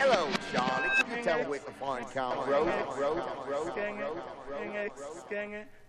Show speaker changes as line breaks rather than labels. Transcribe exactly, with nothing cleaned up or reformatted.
Hello, Charlie. Can you tell me where to find Carl Road? Road, Road, Road,
Gang it,
Road,
gang
Road,
it, gang it.